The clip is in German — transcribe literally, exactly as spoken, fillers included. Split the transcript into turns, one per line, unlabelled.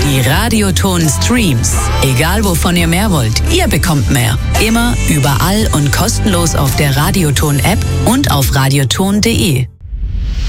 Die Radioton Streams. Egal wovon ihr mehr wollt, ihr bekommt mehr. Immer, überall und kostenlos auf der Radioton App und auf radioton punkt de.